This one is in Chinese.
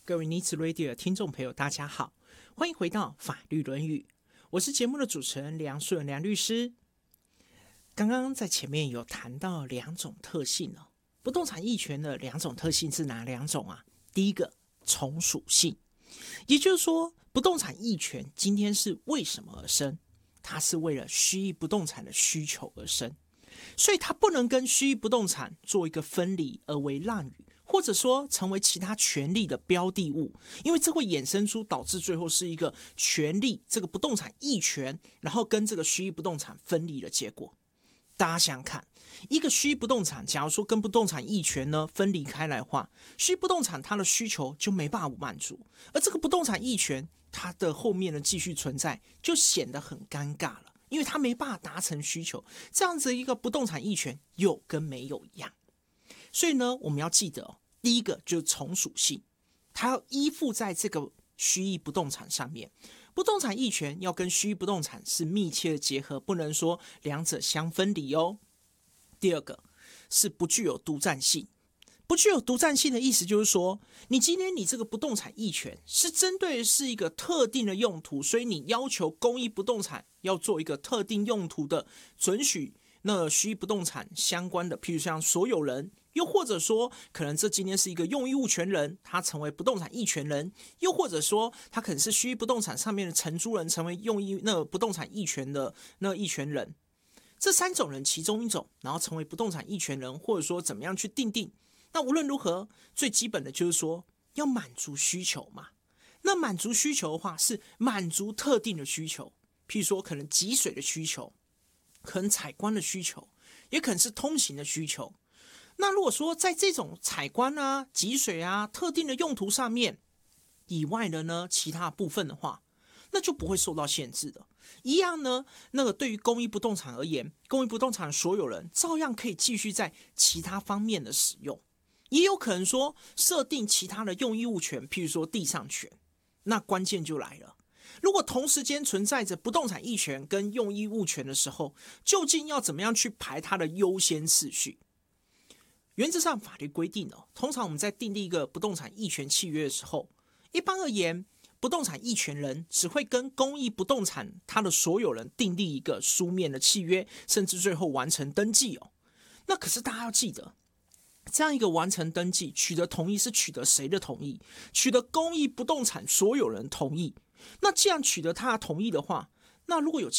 各位尼子 Radio 的听众朋友，大家好，欢迎回到法律论语，我是节目的主持人梁顺梁律师。刚刚在前面有谈到两种特性哦，不动产役权的两种特性是哪两种啊？第一个从属性，也就是说，不动产役权今天是为什么而生？它是为了虚役不动产的需求而生，所以它不能跟虚役不动产做一个分离而为滥竽，或者说成为其他权利的标的物，因为这会衍生出导致最后是一个权利这个不动产役权，然后跟这个虚役不动产分离的结果。大家想想看，一个虚役不动产，假如说跟不动产役权呢分离开来的话，虚役不动产它的需求就没办法满足，而这个不动产役权它的后面的继续存在就显得很尴尬了，因为它没办法达成需求，这样子一个不动产役权有跟没有一样。所以呢，我们要记得第一个就是从属性，它要依附在这个虚役不动产上面，不动产役权要跟虚役不动产是密切的结合，不能说两者相分离哦。第二个是不具有独占性，不具有独占性的意思就是说，你今天你这个不动产役权是针对的是一个特定的用途，所以你要求公益不动产要做一个特定用途的准许，那虚役不动产相关的，譬如像所有人，又或者说可能这今天是一个用益物权人，他成为不动产役权人，又或者说他可能是虚役不动产上面的承租人，成为用益那不动产役权的那役权人，这三种人其中一种，然后成为不动产役权人，或者说怎么样去定定。那无论如何，最基本的就是说要满足需求嘛。那满足需求的话，是满足特定的需求，譬如说可能集水的需求，可能采光的需求，也可能是通行的需求。那如果说在这种采光啊、集水啊、特定的用途上面以外的呢，其他部分的话，那就不会受到限制的。一样呢，那个对于公益不动产而言，公益不动产的所有人照样可以继续在其他方面的使用，也有可能说设定其他的用益物权，譬如说地上权。那关键就来了，如果同时间存在着不动产役权跟用益物权的时候，究竟要怎么样去排它的优先次序？原则上法律规定哦，通常我们在订立一个不动产役权契约的时候，一般而言，不动产役权人只会跟公益不动产它的所有人订立一个书面的契约，甚至最后完成登记哦。那可是大家要记得，这样一个完成登记，取得同意是取得谁的同意？取得公益不动产所有人同意。那既然取得他的同意的话，那如果有